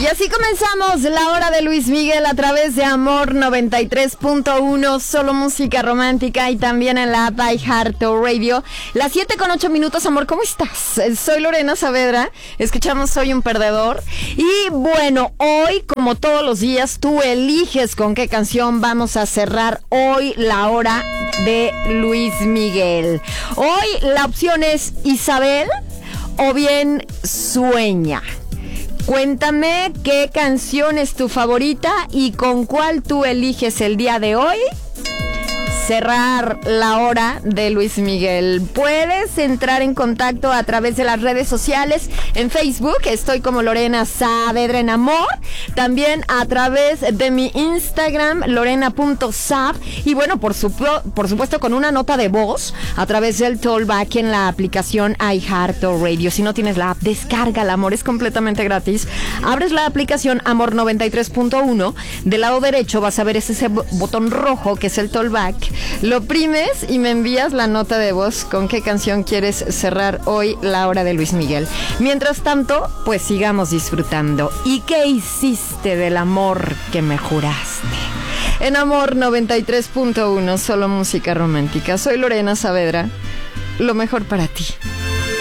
Y así comenzamos la hora de Luis Miguel a través de Amor 93.1, solo música romántica, y también en la app iHeartRadio. Las 7:08, amor, ¿cómo estás? Soy Lorena Saavedra, escuchamos Soy un Perdedor. Y bueno, hoy, como todos los días, tú eliges con qué canción vamos a cerrar hoy la hora de Luis Miguel. Hoy la opción es Isabel o bien Sueña. Cuéntame qué canción es tu favorita y con cuál tú eliges el día de hoy cerrar la hora de Luis Miguel. Puedes entrar en contacto a través de las redes sociales. En Facebook estoy como Lorena Saavedra en Amor. También a través de mi Instagram, lorena.saab. Y bueno, por supuesto con una nota de voz a través del Talkback en la aplicación iHeartRadio. Si no tienes la app, descárgala, amor, es completamente gratis. Abres la aplicación Amor 93.1. Del lado derecho vas a ver ese botón rojo que es el Talkback. Lo oprimes y me envías la nota de voz con qué canción quieres cerrar hoy la hora de Luis Miguel. Mientras tanto, pues sigamos disfrutando. ¿Y qué hiciste del amor que me juraste? En Amor 93.1, solo música romántica. Soy Lorena Saavedra. Lo mejor para ti.